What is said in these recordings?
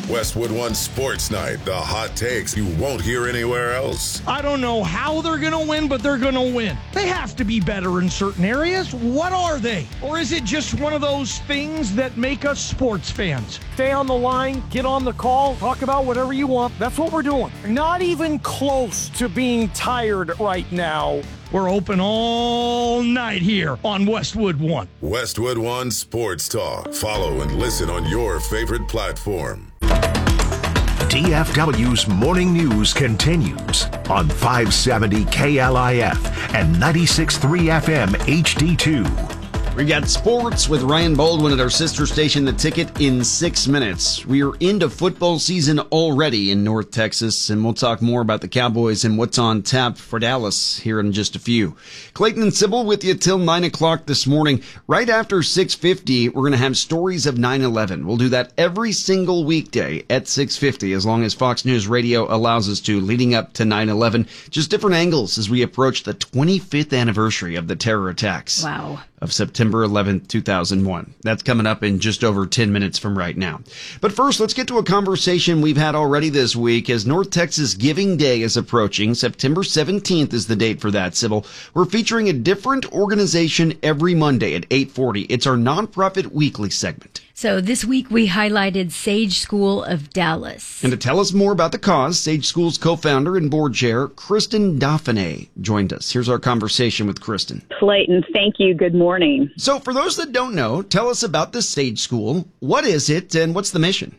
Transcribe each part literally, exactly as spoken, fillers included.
Westwood One Sports Night, the hot takes you won't hear anywhere else. I don't know how they're going to win, but they're going to win. They have to be better in certain areas. What are they? Or is it just one of those things that make us sports fans? Stay on the line, get on the call, talk about whatever you want. That's what we're doing. Not even close to being tired right now. We're open all night here on Westwood One. Westwood One Sports Talk. Follow and listen on your favorite platform. D F W's Morning News continues on five seventy K L I F and ninety-six point three F M H D two. We got sports with Ryan Baldwin at our sister station, The Ticket, in six minutes. We are into football season already in North Texas, and we'll talk more about the Cowboys and what's on tap for Dallas here in just a few. Clayton and Sybil with you till nine o'clock this morning. Right after six fifty, we're going to have stories of nine eleven. We'll do that every single weekday at six fifty, as long as Fox News Radio allows us to, leading up to nine eleven. Just different angles as we approach the twenty-fifth anniversary of the terror attacks. Wow. Of September eleventh, two thousand one. That's coming up in just over ten minutes from right now. But first, let's get to a conversation we've had already this week as North Texas Giving Day is approaching. September seventeenth is the date for that, Sybil. We're featuring a different organization every Monday at eight forty. It's our nonprofit weekly segment. So this week we highlighted Sage School of Dallas. And to tell us more about the cause, Sage School's co-founder and board chair, Kristen Dauphiné, joined us. Here's our conversation with Kristen. Clayton, thank you. Good morning. So for those that don't know, tell us about the Sage School. What is it and what's the mission?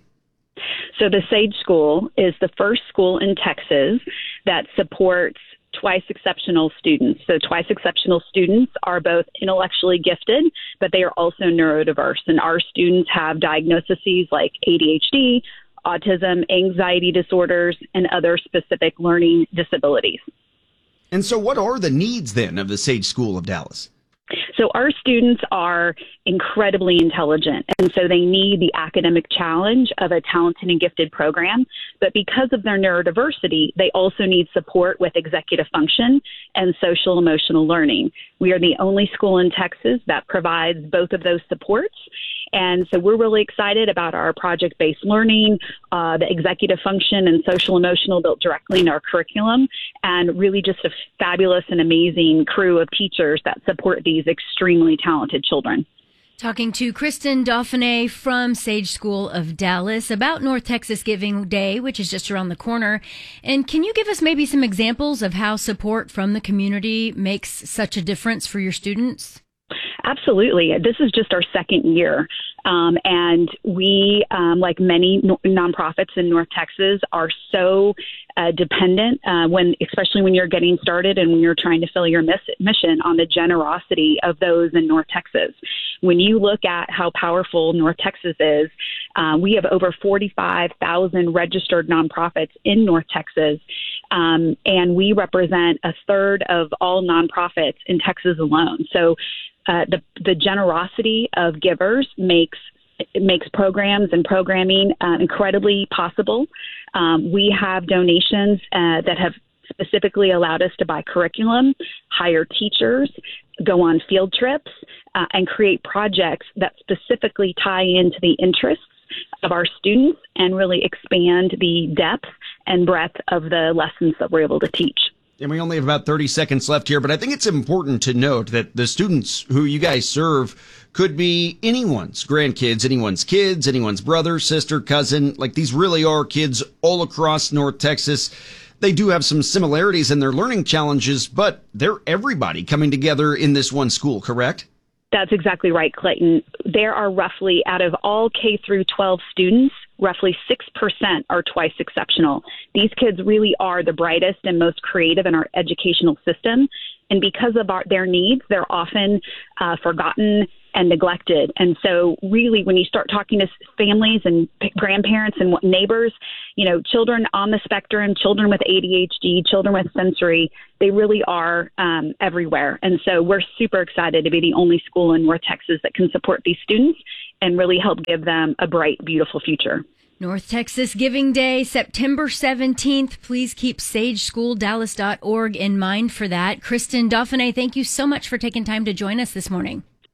So the Sage School is the first school in Texas that supports twice exceptional students. So twice exceptional students are both intellectually gifted, but they are also neurodiverse. And our students have diagnoses like A D H D, autism, anxiety disorders, and other specific learning disabilities. And so what are the needs then of the Sage School of Dallas? So our students are incredibly intelligent, and so they need the academic challenge of a talented and gifted program. But because of their neurodiversity, they also need support with executive function and social emotional learning. We are the only school in Texas that provides both of those supports. And so we're really excited about our project-based learning, uh, the executive function and social emotional built directly in our curriculum, and really just a fabulous and amazing crew of teachers that support these extremely talented children. Talking to Kristen Dauphiné from Sage School of Dallas about North Texas Giving Day, which is just around the corner. And can you give us maybe some examples of how support from the community makes such a difference for your students? Absolutely. This is just our second year. Um, and we, um, like many no- nonprofits in North Texas, are so uh, dependent, uh, when, especially when you're getting started and when you're trying to fill your miss- mission on the generosity of those in North Texas. When you look at how powerful North Texas is, uh, we have over forty-five thousand registered nonprofits in North Texas, um, and we represent a third of all nonprofits in Texas alone. So Uh, the the generosity of givers makes makes programs and programming uh, incredibly possible. Um, we have donations uh, that have specifically allowed us to buy curriculum, hire teachers, go on field trips, uh, and create projects that specifically tie into the interests of our students and really expand the depth and breadth of the lessons that we're able to teach. And we only have about thirty seconds left here, but I think it's important to note that the students who you guys serve could be anyone's grandkids, anyone's kids, anyone's brother, sister, cousin. Like, these really are kids all across North Texas. They do have some similarities in their learning challenges, but they're everybody coming together in this one school, correct? That's exactly right, Clayton. There are roughly, out of all K through twelve students, roughly six percent are twice exceptional. These kids really are the brightest and most creative in our educational system. And because of our, their needs, they're often uh, forgotten and neglected. And so really, when you start talking to families and p- grandparents and what, neighbors, you know, children on the spectrum, children with A D H D, children with sensory, they really are um, everywhere. And so we're super excited to be the only school in North Texas that can support these students and really help give them a bright, beautiful future. North Texas Giving Day, September seventeenth. Please keep sage school dallas dot org in mind for that. Kristen Dauphiné, thank you so much for taking time to join us this morning.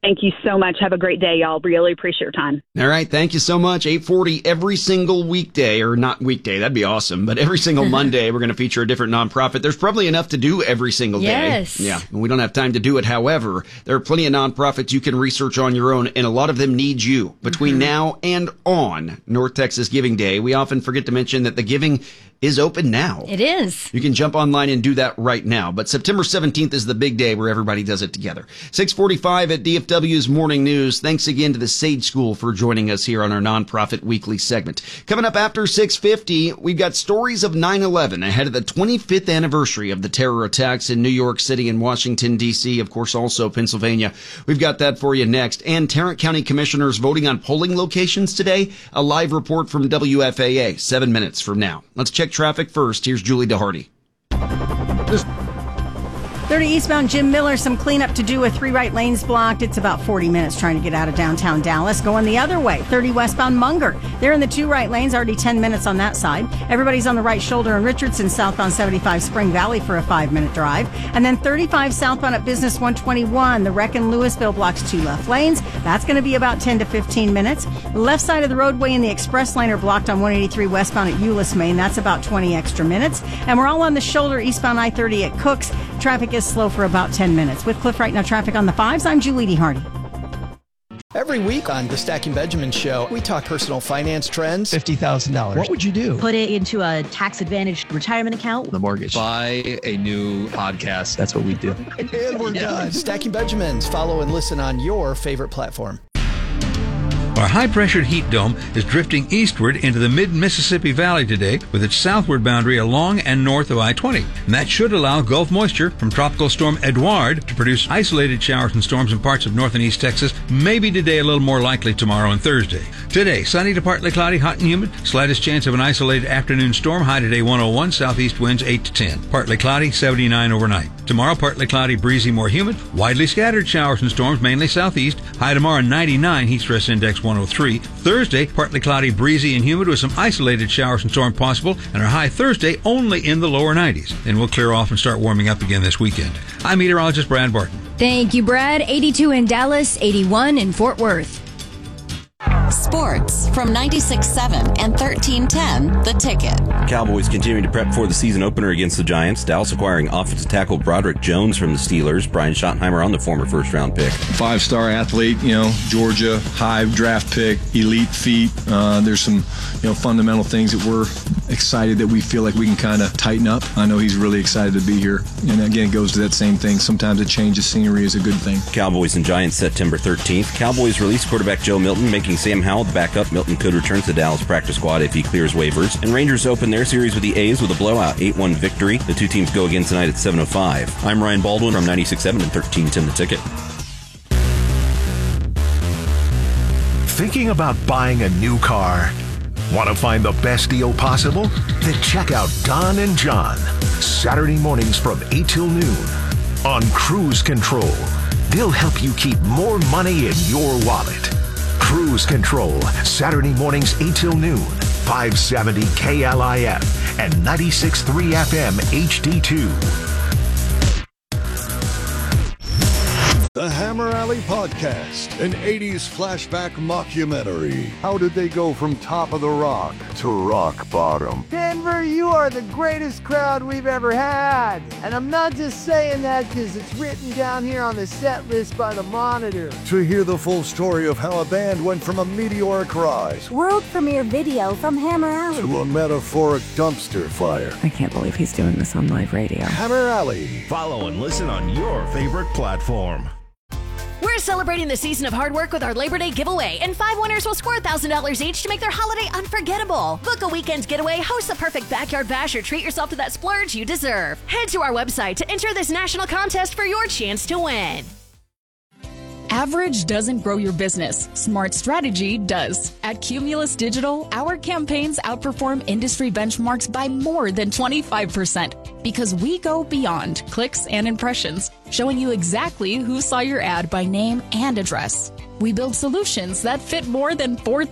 Thank you so much. Have a great day, y'all. Really appreciate your time. All right. Thank you so much. eight forty every single weekday, or not weekday. That'd be awesome. But every single Monday, we're going to feature a different nonprofit. There's probably enough to do every single day. Yes. Yeah. We don't have time to do it. However, there are plenty of nonprofits you can research on your own, and a lot of them need you. Between mm-hmm. now and on North Texas Giving Day, we often forget to mention that the giving is open now. It is. You can jump online and do that right now. But September seventeenth is the big day where everybody does it together. six forty-five at D F W's Morning News. Thanks again to the Sage School for joining us here on our Nonprofit Weekly segment. Coming up after six fifty, we've got stories of nine eleven ahead of the twenty-fifth anniversary of the terror attacks in New York City and Washington, D C, of course, also Pennsylvania. We've got that for you next. And Tarrant County Commissioners voting on polling locations today. A live report from W F A A, seven minutes from now. Let's check traffic first. Here's Julie DeHardy. thirty eastbound Jim Miller, some cleanup to do with three right lanes blocked. It's about forty minutes trying to get out of downtown Dallas. Going the other way, thirty westbound Munger. They're in the two right lanes, already ten minutes on that side. Everybody's on the right shoulder in Richardson, southbound seventy-five Spring Valley for a five-minute drive. And then thirty-five southbound at Business one twenty-one. The wreck in Louisville blocks two left lanes. That's going to be about ten to fifteen minutes. The left side of the roadway and the express lane are blocked on one eighty-three westbound at Euless, Maine. That's about twenty extra minutes. And we're all on the shoulder eastbound I thirty at Cooks. Traffic is slow for about ten minutes. With Cliff Right Now traffic on the fives, I'm Julie DeHardy. Every week on the Stacking Benjamin Show, we talk personal finance trends. fifty thousand dollars. What would you do? Put it into a tax-advantaged retirement account. The mortgage. Buy a new podcast. That's what we do. And we're yeah. done. Stacking Benjamins. Follow and listen on your favorite platform. Our high-pressure heat dome is drifting eastward into the mid-Mississippi Valley today with its southward boundary along and north of I twenty. And that should allow Gulf moisture from Tropical Storm Edouard to produce isolated showers and storms in parts of north and east Texas, maybe today a little more likely tomorrow and Thursday. Today, sunny to partly cloudy, hot and humid. Slightest chance of an isolated afternoon storm. High today one oh one, southeast winds eight to ten. Partly cloudy, seventy-nine overnight. Tomorrow, partly cloudy, breezy, more humid. Widely scattered showers and storms, mainly southeast. High tomorrow ninety-nine, heat stress index one oh three. Thursday, partly cloudy, breezy, and humid with some isolated showers and storms possible, and our high Thursday only in the lower nineties. Then we'll clear off and start warming up again this weekend. I'm meteorologist Brad Barton. Thank you, Brad. eighty-two in Dallas, eighty-one in Fort Worth. Sports from ninety-six point seven and thirteen ten The Ticket. Cowboys continuing to prep for the season opener against the Giants. Dallas acquiring offensive tackle Broderick Jones from the Steelers. Brian Schottenheimer on the former first-round pick. Five-star athlete, you know, Georgia, high draft pick, elite feet. Uh, there's some, you know, fundamental things that we're excited that we feel like we can kind of tighten up. I know he's really excited to be here. And again, it goes to that same thing. Sometimes a change of scenery is a good thing. Cowboys and Giants September thirteenth. Cowboys release quarterback Joe Milton, making Sam Howell the backup. Milton could return to the Dallas practice squad if he clears waivers. And Rangers open their series with the A's with a blowout eight one victory. The two teams go again tonight at seven oh five. I'm Ryan Baldwin from ninety-six point seven and thirteen ten The Ticket. Thinking about buying a new car? Want to find the best deal possible? Then check out Don and John, Saturday mornings from eight till noon on Cruise Control. They'll help you keep more money in your wallet. Cruise Control, Saturday mornings eight till noon, five seventy K L I F and ninety-six point three F M H D two. The Hammer Alley Podcast, an eighties flashback mockumentary. How did they go from top of the rock to rock bottom? Denver, you are the greatest crowd we've ever had. And I'm not just saying that because it's written down here on the set list by the Monitor. To hear the full story of how a band went from a meteoric rise, world premiere video from Hammer Alley, to a metaphoric dumpster fire. I can't believe he's doing this on live radio. Hammer Alley. Follow and listen on your favorite platform. We're celebrating the season of hard work with our Labor Day giveaway, and five winners will score one thousand dollars each to make their holiday unforgettable. Book a weekend getaway, host the perfect backyard bash, or treat yourself to that splurge you deserve. Head to our website to enter this national contest for your chance to win. Average doesn't grow your business. Smart strategy does. At Cumulus Digital, our campaigns outperform industry benchmarks by more than twenty-five percent because we go beyond clicks and impressions, showing you exactly who saw your ad by name and address. We build solutions that fit more than four